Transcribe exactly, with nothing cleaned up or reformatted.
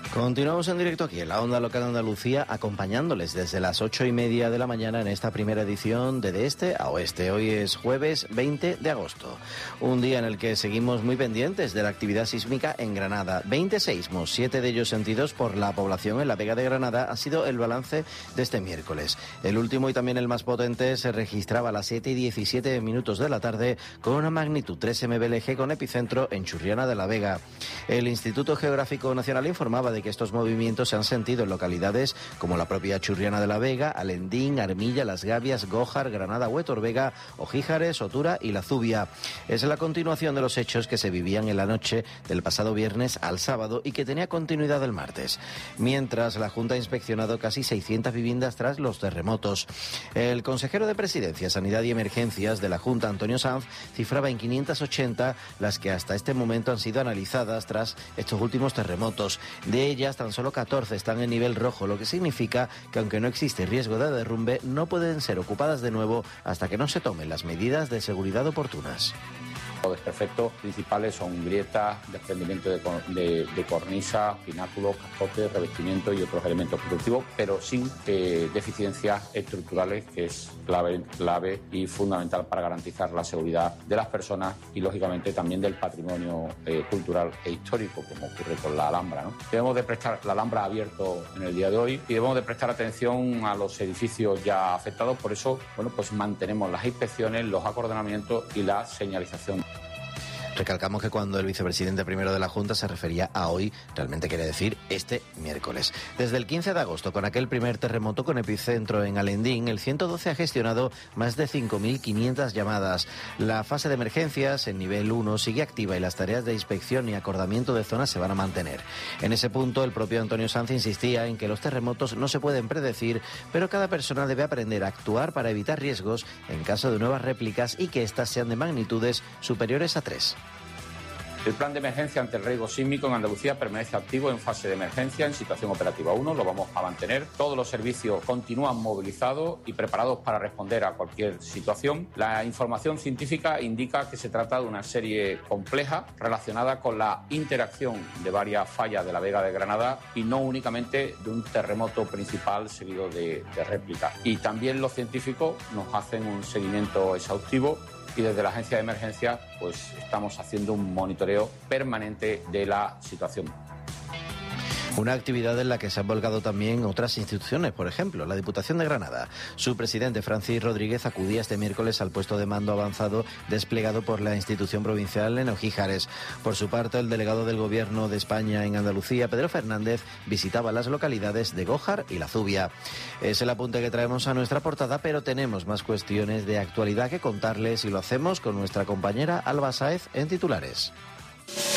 Continuamos en directo aquí en la Onda Local de Andalucía, acompañándoles desde las ocho y media de la mañana en esta primera edición de De Este a Oeste. Hoy es jueves veinte de agosto, un día en el que seguimos muy pendientes de la actividad sísmica en Granada. veinte seísmos, siete de ellos sentidos por la población en la Vega de Granada, ha sido el balance de este miércoles. El último y también el más potente se registraba a las siete y diecisiete minutos de la tarde con una magnitud tres eme be ele ge con epicentro en Churriana de la Vega. El Instituto Geográfico Nacional informaba de que estos movimientos se han sentido en localidades como la propia Churriana de la Vega, Alendín, Armilla, Las Gavias, Gójar, Granada, Huétor Vega, Ojíjares, Otura y La Zubia. Es la continuación de los hechos que se vivían en la noche del pasado viernes al sábado y que tenía continuidad el martes. Mientras, la Junta ha inspeccionado casi seiscientas viviendas tras los terremotos. El consejero de Presidencia, Sanidad y Emergencias de la Junta, Antonio Sanz, cifraba en quinientas ochenta las que hasta este momento han sido analizadas tras estos últimos terremotos. De ellas, tan solo catorce están en nivel rojo, lo que significa que aunque no existe riesgo de derrumbe, no pueden ser ocupadas de nuevo hasta que no se tomen las medidas de seguridad oportunas. Los desperfectos principales son grietas, desprendimiento de, de, de cornisa, pináculos, cascotes, revestimiento y otros elementos constructivos, pero sin eh, deficiencias estructurales, que es clave, clave y fundamental para garantizar la seguridad de las personas y, lógicamente, también del patrimonio eh, cultural e histórico, como ocurre con la Alhambra, ¿no? Debemos de prestar, la Alhambra ha abierto en el día de hoy y debemos de prestar atención a los edificios ya afectados. Por eso, bueno, pues mantenemos las inspecciones, los acordonamientos y la señalización. Recalcamos que cuando el vicepresidente primero de la Junta se refería a hoy, realmente quiere decir este miércoles. Desde el quince de agosto, con aquel primer terremoto con epicentro en Alendín, el ciento doce ha gestionado más de cinco mil quinientas llamadas. La fase de emergencias en nivel uno sigue activa y las tareas de inspección y acordamiento de zonas se van a mantener. En ese punto, el propio Antonio Sanz insistía en que los terremotos no se pueden predecir, pero cada persona debe aprender a actuar para evitar riesgos en caso de nuevas réplicas y que éstas sean de magnitudes superiores a tres. El plan de emergencia ante el riesgo sísmico en Andalucía permanece activo en fase de emergencia, en situación operativa uno, lo vamos a mantener. Todos los servicios continúan movilizados y preparados para responder a cualquier situación. La información científica indica que se trata de una serie compleja relacionada con la interacción de varias fallas de la Vega de Granada y no únicamente de un terremoto principal seguido de, de réplicas. Y también los científicos nos hacen un seguimiento exhaustivo y desde la agencia de emergencia pues estamos haciendo un monitoreo permanente de la situación. Una actividad en la que se han volcado también otras instituciones, por ejemplo, la Diputación de Granada. Su presidente, Francis Rodríguez, acudía este miércoles al puesto de mando avanzado desplegado por la institución provincial en Ojíjares. Por su parte, el delegado del Gobierno de España en Andalucía, Pedro Fernández, visitaba las localidades de Gójar y La Zubia. Es el apunte que traemos a nuestra portada, pero tenemos más cuestiones de actualidad que contarles y lo hacemos con nuestra compañera Alba Sáez en titulares.